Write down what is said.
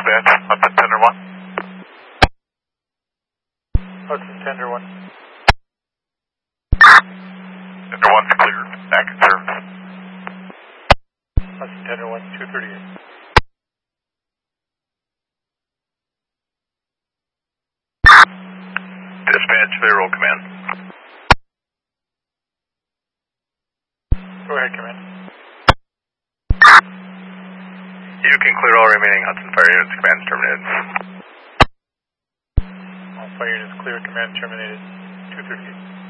dispatch, Hudson Tender 1. Hudson Tender 1. Tender 1's clear, back in service. Hudson Tender 1, 238. Dispatch, Federal Command. Go ahead, Command. You can clear all remaining Hudson Fire units, command's terminated. All fire units clear, command terminated, 238.